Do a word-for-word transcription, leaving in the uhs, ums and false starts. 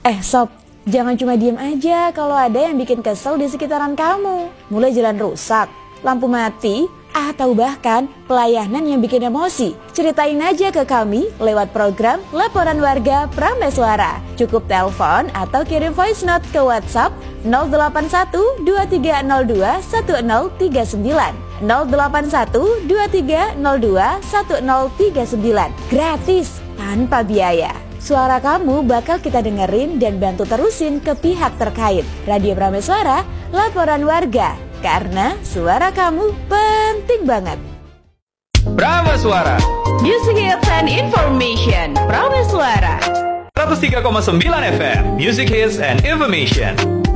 Eh sob, jangan cuma diem aja kalau ada yang bikin kesel di sekitaran kamu. Mulai jalan rusak, lampu mati, atau bahkan pelayanan yang bikin emosi. Ceritain aja ke kami lewat program Laporan Warga Prameswara. Cukup telepon atau kirim voice note ke WhatsApp nol delapan satu dua tiga nol dua satu nol tiga sembilan nol delapan satu dua tiga nol dua satu nol tiga sembilan. Gratis, tanpa biaya. Suara kamu bakal kita dengerin dan bantu terusin ke pihak terkait. Radio Prameswara, Laporan Warga. Karena suara kamu penting banget. Prameswara, Music Hits and Information. Prameswara seratus tiga koma sembilan F M, Music Hits and Information.